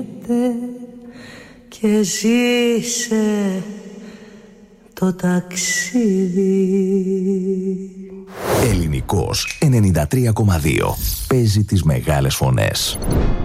γίνεται και ζήσε το ταξίδι. Ελληνικός 93,2. Παίζει τις μεγάλες φωνές.